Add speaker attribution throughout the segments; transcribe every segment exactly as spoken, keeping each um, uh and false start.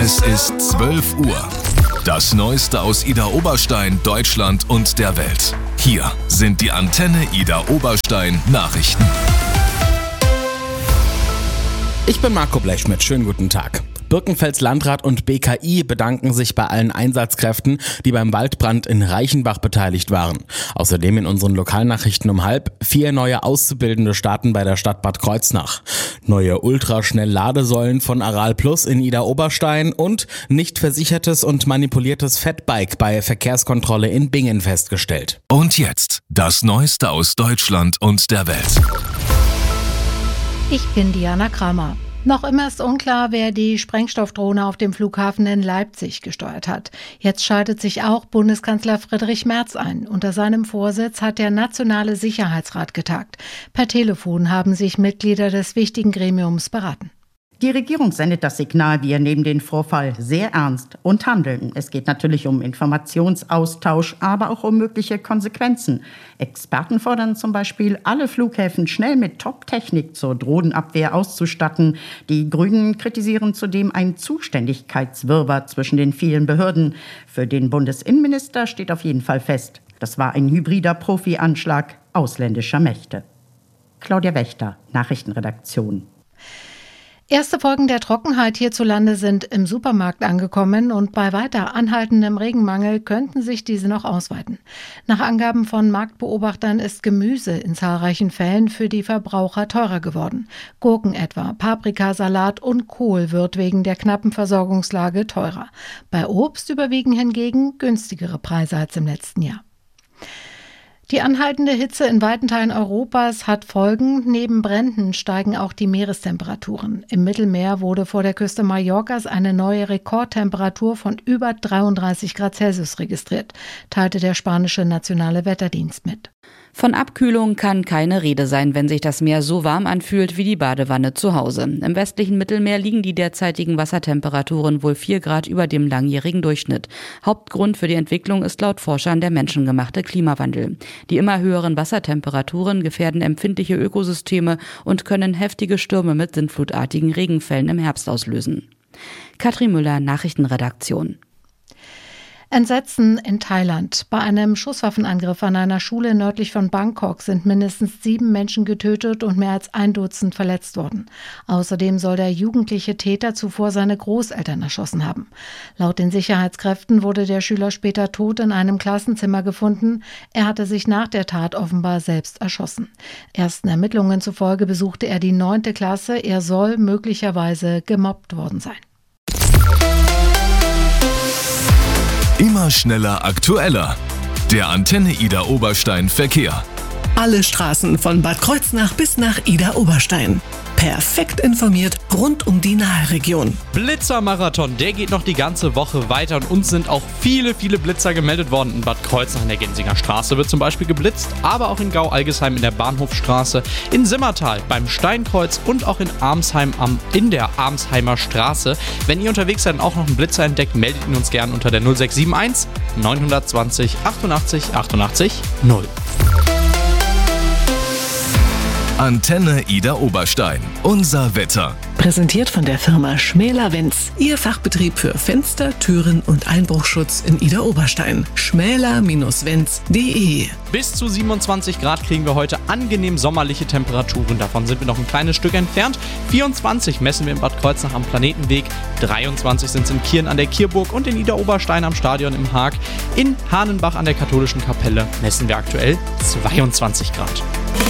Speaker 1: Es ist zwölf Uhr. Das Neueste aus Idar Oberstein, Deutschland und der Welt. Hier sind die Antenne Idar Oberstein Nachrichten.
Speaker 2: Ich bin Marco Blechschmidt, schönen guten Tag. Birkenfelds Landrat und B K I bedanken sich bei allen Einsatzkräften, die beim Waldbrand in Reichenbach beteiligt waren. Außerdem in unseren Lokalnachrichten um halb vier neue Auszubildende starten bei der Stadt Bad Kreuznach. Neue Ultraschnell-Ladesäulen von Aral Plus in Idar Oberstein und nicht versichertes und manipuliertes Fatbike bei Verkehrskontrolle in Bingen festgestellt.
Speaker 1: Und jetzt das Neueste aus Deutschland und der Welt.
Speaker 3: Ich bin Diana Kramer. Noch immer ist unklar, wer die Sprengstoffdrohne auf dem Flughafen in Leipzig gesteuert hat. Jetzt schaltet sich auch Bundeskanzler Friedrich Merz ein. Unter seinem Vorsitz hat der Nationale Sicherheitsrat getagt. Per Telefon haben sich Mitglieder des wichtigen Gremiums beraten.
Speaker 4: Die Regierung sendet das Signal, wir nehmen den Vorfall sehr ernst und handeln. Es geht natürlich um Informationsaustausch, aber auch um mögliche Konsequenzen. Experten fordern zum Beispiel, alle Flughäfen schnell mit Top-Technik zur Drohnenabwehr auszustatten. Die Grünen kritisieren zudem einen Zuständigkeitswirrwarr zwischen den vielen Behörden. Für den Bundesinnenminister steht auf jeden Fall fest, das war ein hybrider Profi-Anschlag ausländischer Mächte. Claudia Wächter, Nachrichtenredaktion.
Speaker 3: Erste Folgen der Trockenheit hierzulande sind im Supermarkt angekommen und bei weiter anhaltendem Regenmangel könnten sich diese noch ausweiten. Nach Angaben von Marktbeobachtern ist Gemüse in zahlreichen Fällen für die Verbraucher teurer geworden. Gurken etwa, Paprika, Salat und Kohl wird wegen der knappen Versorgungslage teurer. Bei Obst überwiegen hingegen günstigere Preise als im letzten Jahr. Die anhaltende Hitze in weiten Teilen Europas hat Folgen. Neben Bränden steigen auch die Meerestemperaturen. Im Mittelmeer wurde vor der Küste Mallorcas eine neue Rekordtemperatur von über dreiunddreißig Grad Celsius registriert, teilte der spanische Nationale Wetterdienst mit.
Speaker 5: Von Abkühlung kann keine Rede sein, wenn sich das Meer so warm anfühlt wie die Badewanne zu Hause. Im westlichen Mittelmeer liegen die derzeitigen Wassertemperaturen wohl vier Grad über dem langjährigen Durchschnitt. Hauptgrund für die Entwicklung ist laut Forschern der menschengemachte Klimawandel. Die immer höheren Wassertemperaturen gefährden empfindliche Ökosysteme und können heftige Stürme mit sintflutartigen Regenfällen im Herbst auslösen. Katrin Müller, Nachrichtenredaktion.
Speaker 3: Entsetzen in Thailand. Bei einem Schusswaffenangriff an einer Schule nördlich von Bangkok sind mindestens sieben Menschen getötet und mehr als ein Dutzend verletzt worden. Außerdem soll der jugendliche Täter zuvor seine Großeltern erschossen haben. Laut den Sicherheitskräften wurde der Schüler später tot in einem Klassenzimmer gefunden. Er hatte sich nach der Tat offenbar selbst erschossen. Ersten Ermittlungen zufolge besuchte er die neunte Klasse. Er soll möglicherweise gemobbt worden sein.
Speaker 1: Immer schneller, aktueller. Der Antenne Idar Oberstein Verkehr.
Speaker 6: Alle Straßen von Bad Kreuznach bis nach Idar Oberstein. Perfekt informiert rund um die Nahe-Region.
Speaker 7: Blitzermarathon, der geht noch die ganze Woche weiter und uns sind auch viele, viele Blitzer gemeldet worden. In Bad Kreuznach in der Gensinger Straße wird zum Beispiel geblitzt, aber auch in Gau-Algesheim in der Bahnhofstraße, in Simmertal beim Steinkreuz und auch in Armsheim am, in der Armsheimer Straße. Wenn ihr unterwegs seid und auch noch einen Blitzer entdeckt, meldet ihn uns gerne unter der null sechs sieben eins neun zwei null achtundachtzig achtundachtzig null.
Speaker 1: Antenne Idar Oberstein. Unser Wetter.
Speaker 6: Präsentiert von der Firma Schmäler-Wenz. Ihr Fachbetrieb für Fenster, Türen und Einbruchschutz in Idar Oberstein. schmäler Bindestrich wenz punkt de.
Speaker 7: Bis zu siebenundzwanzig Grad kriegen wir heute angenehm sommerliche Temperaturen. Davon sind wir noch ein kleines Stück entfernt. vierundzwanzig messen wir in Bad Kreuznach am Planetenweg. dreiundzwanzig sind es in Kirn an der Kierburg und in Idar Oberstein am Stadion im Haag. In Hahnenbach an der katholischen Kapelle messen wir aktuell zweiundzwanzig Grad.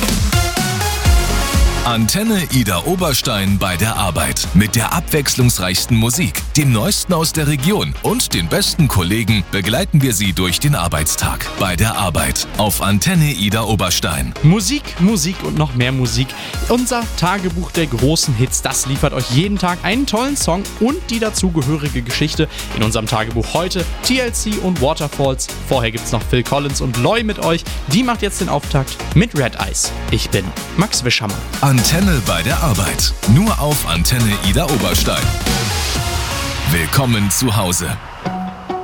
Speaker 1: Antenne Idar Oberstein bei der Arbeit. Mit der abwechslungsreichsten Musik, dem Neuesten aus der Region und den besten Kollegen begleiten wir Sie durch den Arbeitstag. Bei der Arbeit auf Antenne Idar Oberstein.
Speaker 7: Musik, Musik und noch mehr Musik. Unser Tagebuch der großen Hits, das liefert euch jeden Tag einen tollen Song und die dazugehörige Geschichte. In unserem Tagebuch heute T L C und Waterfalls. Vorher gibt's noch Phil Collins und Loy mit euch. Die macht jetzt den Auftakt mit Red Eyes. Ich bin Max Wischermann.
Speaker 1: Antenne bei der Arbeit. Nur auf Antenne Idar Oberstein. Willkommen zu Hause.